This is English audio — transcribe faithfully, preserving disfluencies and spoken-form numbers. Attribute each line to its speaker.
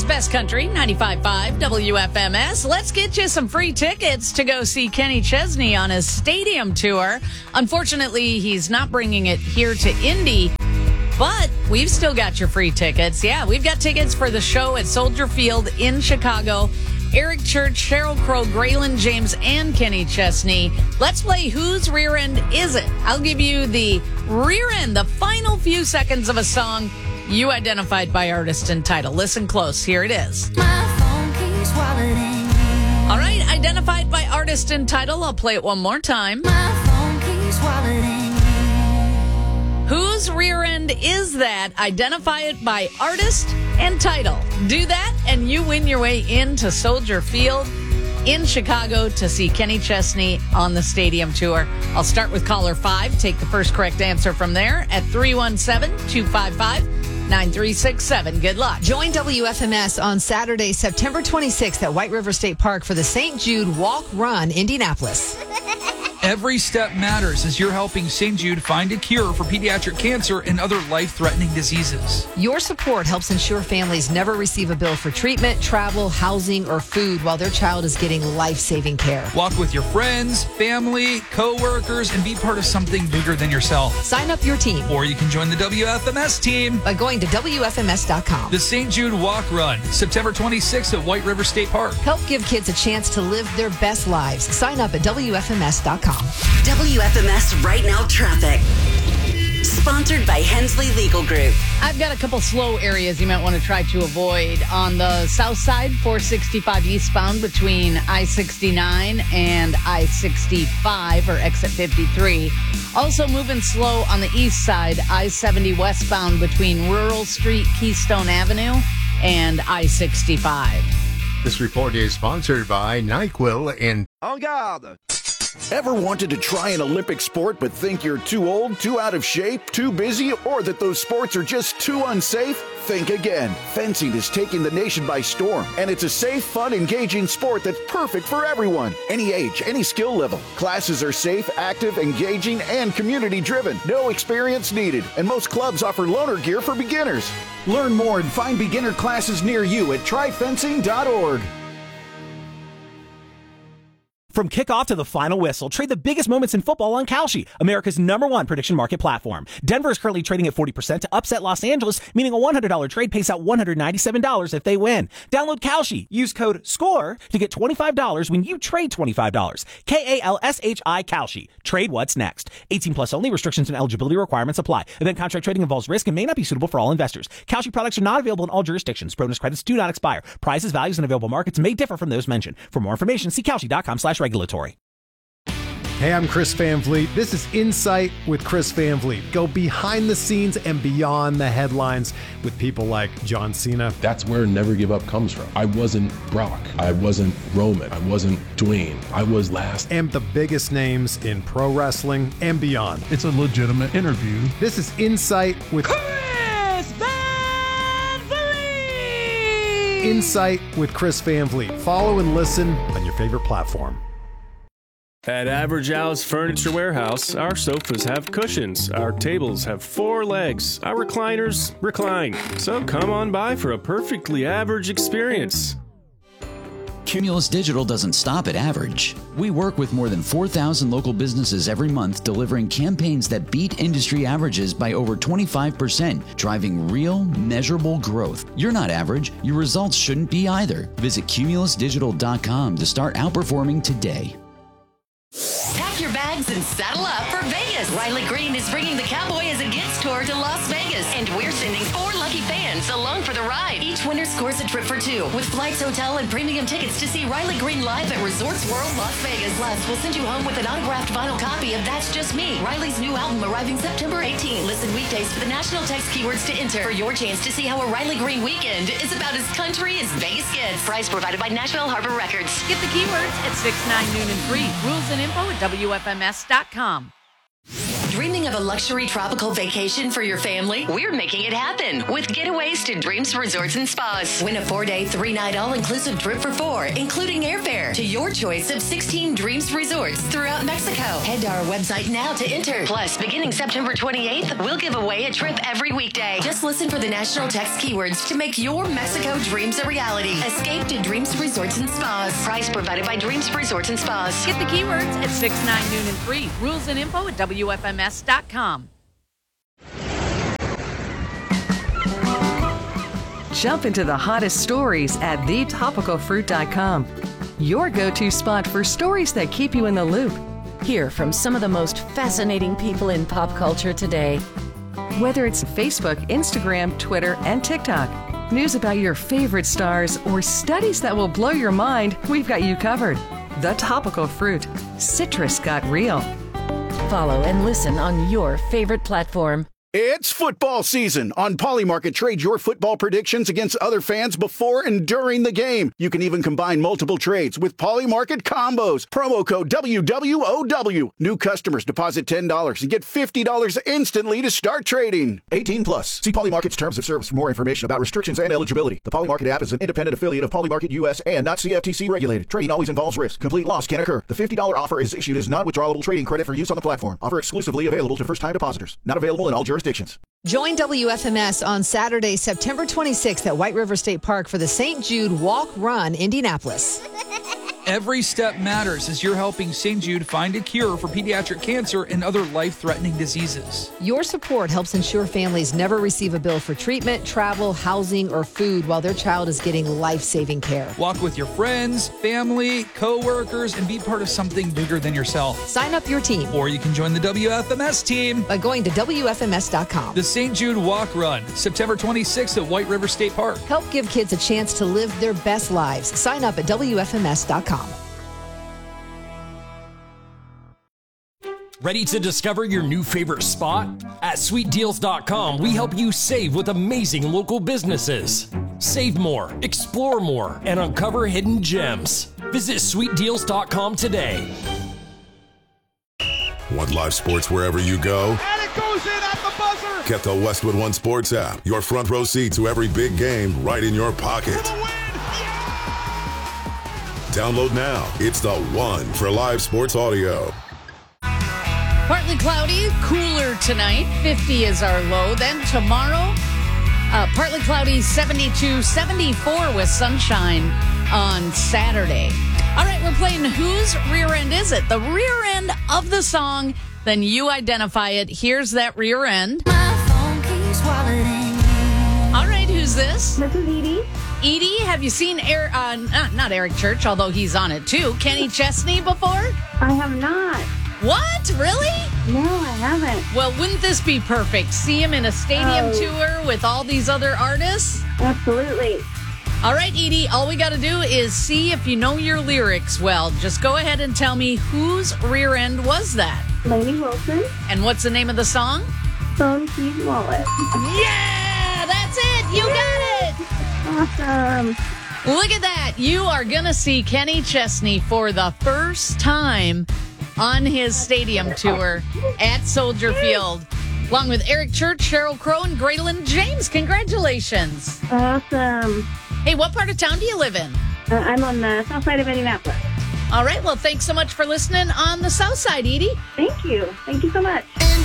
Speaker 1: Best Country, ninety-five point five W F M S. Let's get you some free tickets to go see Kenny Chesney on his stadium tour. Unfortunately, he's not bringing it here to Indy, but we've still got your free tickets. Yeah, we've got tickets for the show at Soldier Field in Chicago. Eric Church, Sheryl Crow, Graylin James, and Kenny Chesney. Let's play Whose Rear End Is It? I'll give you the rear end, the final few seconds of a song you identified by artist and title. Listen close. Here it is.
Speaker 2: My phone keeps walleting.
Speaker 1: All right, identified by artist and title. I'll play it one more time.
Speaker 2: My phone keeps walleting.
Speaker 1: Whose rear end is that? Identify it by artist and title. Do that, and you win your way into Soldier Field in Chicago to see Kenny Chesney on the stadium tour. I'll start with caller five. Take the first correct answer from there at three one seven, two five five, nine three six seven. Good luck.
Speaker 3: Join W F M S on Saturday, September twenty-sixth at White River State Park for the Saint Jude Walk Run Indianapolis.
Speaker 4: Every step matters as you're helping Saint Jude find a cure for pediatric cancer and other life-threatening diseases.
Speaker 3: Your support helps ensure families never receive a bill for treatment, travel, housing, or food while their child is getting life-saving care.
Speaker 4: Walk with your friends, family, co-workers, and be part of something bigger than yourself.
Speaker 3: Sign up your team.
Speaker 4: Or you can join the W F M S team
Speaker 3: by going to W F M S dot com.
Speaker 4: The Saint Jude Walk Run, September twenty-sixth at White River State Park.
Speaker 3: Help give kids a chance to live their best lives. Sign up at W F M S dot com.
Speaker 5: W F M S Right Now Traffic. Sponsored by Hensley Legal Group.
Speaker 1: I've got a couple slow areas you might want to try to avoid. On the south side, four sixty-five eastbound between I sixty-nine and I sixty-five, or exit fifty-three. Also moving slow on the east side, I seventy westbound between Rural Street, Keystone Avenue, and I sixty-five.
Speaker 6: This report is sponsored by NyQuil and
Speaker 7: En garde! Ever wanted to try an Olympic sport but think you're too old, too out of shape, too busy, or that those sports are just too unsafe? Think again. Fencing is taking the nation by storm, and it's a safe, fun, engaging sport that's perfect for everyone. Any age, any skill level. Classes are safe, active, engaging, and community-driven. No experience needed, and most clubs offer loaner gear for beginners. Learn more and find beginner classes near you at try fencing dot org.
Speaker 8: From kickoff to the final whistle, trade the biggest moments in football on Kalshi, America's number one prediction market platform. Denver is currently trading at forty percent to upset Los Angeles, meaning a one hundred dollars trade pays out one hundred ninety-seven dollars if they win. Download Kalshi. Use code SCORE to get twenty-five dollars when you trade twenty-five dollars. K A L S H I Kalshi. Trade what's next. eighteen plus only. Restrictions and eligibility requirements apply. Event contract trading involves risk and may not be suitable for all investors. Kalshi products are not available in all jurisdictions. Bonus credits do not expire. Prices, values, and available markets may differ from those mentioned. For more information, see Kalshi dot com slash regulatory.
Speaker 9: Hey, I'm Chris Van Vliet. This is Insight with Chris Van Vliet. Go behind the scenes and beyond the headlines with people like John Cena.
Speaker 10: That's where Never Give Up comes from. I wasn't Brock. I wasn't Roman. I wasn't Dwayne. I was last.
Speaker 9: And the biggest names in pro wrestling and beyond.
Speaker 11: It's a legitimate interview.
Speaker 9: This is Insight with
Speaker 12: Chris Van Vliet.
Speaker 9: Insight with Chris Van Vliet. Follow and listen on your favorite platform.
Speaker 13: At Average House Furniture Warehouse, our sofas have cushions, our tables have four legs, our recliners recline. So come on by for a perfectly average experience.
Speaker 14: Cumulus Digital doesn't stop at average. We work with more than four thousand local businesses every month, delivering campaigns that beat industry averages by over twenty-five percent, driving real, measurable growth. You're not average. Your results shouldn't be either. Visit cumulus digital dot com to start outperforming today.
Speaker 15: Pack your bags and saddle up for Vegas. Riley Green is bringing the Cowboy as a Gets tour to Las Vegas, and we're sending four lucky fans along for the ride. Each winner scores a trip for two, with flights, hotel, and premium tickets to see Riley Green live at Resorts World Las Vegas. Plus, we'll send you home with an autographed vinyl copy of That's Just Me, Riley's new album arriving September eighteenth. Listen weekdays for the national text keywords to enter for your chance to see how a Riley Green weekend is about as country as Vegas gets. Price provided by Nashville Harbor Records.
Speaker 1: Get the keywords at six, nine, noon, and three. Rules and info at W F M S dot com.
Speaker 15: Dreaming of a luxury tropical vacation for your family? We're making it happen with Getaways to Dreams Resorts and Spas. Win a four-day, three-night all-inclusive trip for four, including airfare to your choice of sixteen Dreams Resorts throughout Mexico. Head to our website now to enter. Plus, beginning September twenty-eighth, we'll give away a trip every weekday. Just listen for the national text keywords to make your Mexico dreams a reality. Escape to Dreams Resorts and Spas. Price provided by Dreams Resorts and Spas.
Speaker 1: Get the keywords at six, nine, noon, and three. Rules and info at W F M S dot com.
Speaker 11: Jump into the hottest stories at the topical fruit dot com. Your go-to spot for stories that keep you in the loop.
Speaker 16: Hear from some of the most fascinating people in pop culture today.
Speaker 11: Whether it's Facebook, Instagram, Twitter, and TikTok, news about your favorite stars, or studies that will blow your mind, we've got you covered. The Topical Fruit. Citrus got real.
Speaker 16: Follow and listen on your favorite platform.
Speaker 7: It's football season. On Polymarket, trade your football predictions against other fans before and during the game. You can even combine multiple trades with Polymarket combos. Promo code W W O W. New customers deposit ten dollars and get fifty dollars instantly to start trading. eighteen plus. See Polymarket's terms of service for more information about restrictions and eligibility. The Polymarket app is an independent affiliate of Polymarket U S and not C F T C regulated. Trading always involves risk. Complete loss can occur. The fifty dollars offer is issued as non-withdrawable trading credit for use on the platform. Offer exclusively available to first-time depositors. Not available in all jurisdictions.
Speaker 3: Join W F M S on Saturday, September twenty-sixth at White River State Park for the Saint Jude Walk Run Indianapolis.
Speaker 4: Every step matters as you're helping Saint Jude find a cure for pediatric cancer and other life-threatening diseases.
Speaker 3: Your support helps ensure families never receive a bill for treatment, travel, housing, or food while their child is getting life-saving care.
Speaker 4: Walk with your friends, family, co-workers, and be part of something bigger than yourself.
Speaker 3: Sign up your team.
Speaker 4: Or you can join the W F M S team
Speaker 3: by going to W F M S dot com.
Speaker 4: The Saint Jude Walk Run, September twenty-sixth at White River State Park.
Speaker 3: Help give kids a chance to live their best lives. Sign up at W F M S dot com.
Speaker 17: Ready to discover your new favorite spot? At sweet deals dot com, we help you save with amazing local businesses. Save more, explore more, and uncover hidden gems. Visit sweet deals dot com today.
Speaker 18: Want live sports wherever you go?
Speaker 12: And it goes in at the buzzer!
Speaker 18: Get the Westwood One Sports app. Your front row seat to every big game right in your pocket. Download now. It's the one for live sports audio.
Speaker 1: Partly cloudy, cooler tonight. fifty is our low. Then tomorrow, uh, partly cloudy, seventy-two, seventy-four with sunshine on Saturday. All right, we're playing Whose Rear End Is It? The rear end of the song. Then you identify it. Here's that rear end.
Speaker 2: My phone keeps walleting.
Speaker 1: All right, who's this?
Speaker 19: This is Edie.
Speaker 1: Edie, have you seen Eric, uh, not, not Eric Church, although he's on it too, Kenny Chesney before?
Speaker 19: I have not.
Speaker 1: What? Really?
Speaker 19: No, I haven't.
Speaker 1: Well, wouldn't this be perfect? See him in a stadium
Speaker 19: Oh.
Speaker 1: tour with all these other artists?
Speaker 19: Absolutely.
Speaker 1: All right, Edie, all we got to do is see if you know your lyrics well. Just go ahead and tell me whose rear end was that?
Speaker 19: Lainey Wilson.
Speaker 1: And what's the name of the song?
Speaker 19: Phone Keys Wallet.
Speaker 1: Yeah, that's it. You got it.
Speaker 19: Awesome.
Speaker 1: Look at that. You are going to see Kenny Chesney for the first time on his stadium tour at Soldier Field, along with Eric Church, Sheryl Crow, and Graylin James. Congratulations.
Speaker 19: Awesome.
Speaker 1: Hey, what part of town do you live in?
Speaker 19: Uh, I'm on the south side of Indianapolis.
Speaker 1: All right, well, thanks so much for listening on the south side, Edie.
Speaker 19: Thank you. Thank you so much.
Speaker 2: And